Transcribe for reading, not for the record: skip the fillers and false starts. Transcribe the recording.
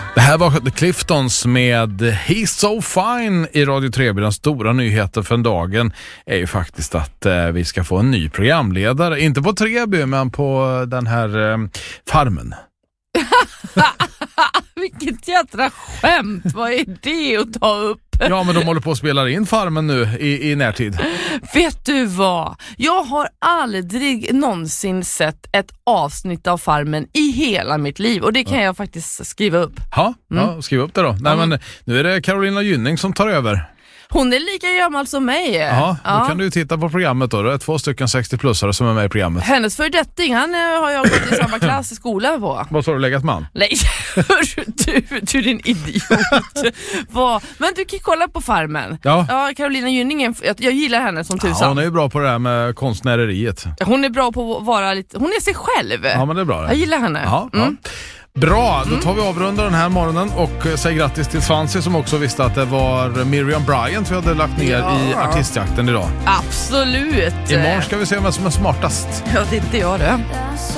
Det här var The Cliftons med He's So Fine i Radio 3. Den stora nyheten för dagen är ju faktiskt att vi ska få en ny programledare. Inte på Treby, men på den här farmen. Vilket jädra skämt. Vad är det att ta upp? Ja, men de håller på att spela in farmen nu i närtid. Vet du vad? Jag har aldrig någonsin sett ett avsnitt av Farmen i hela mitt liv. Och det kan jag faktiskt skriva upp. Ja, skriv upp det då. Nej, men nu är det Carolina Gynning som tar över. Hon är lika gammal som mig. Ja, då kan du titta på programmet då. Det är 2 stycken 60-plussare som är med i programmet. Hennes fördetting, han har jag gått i samma klass i skolan på. Vad sa du, legat man? Nej, du är en idiot. Men du kan kolla på Farmen. Ja, Carolina Gynning, jag gillar henne som tusan. Ja, hon är ju bra på det här med konstnäreriet. Hon är bra på att vara lite... Hon är sig själv. Ja, men det är bra det. Jag gillar henne. Ja. Bra, då tar vi avrunda den här morgonen och säger grattis till Swansea som också visste att det var Miriam Bryant vi hade lagt ner i artistjakten idag. Absolut. Imorgon ska vi se vem som är smartast. Ja, det är inte jag det.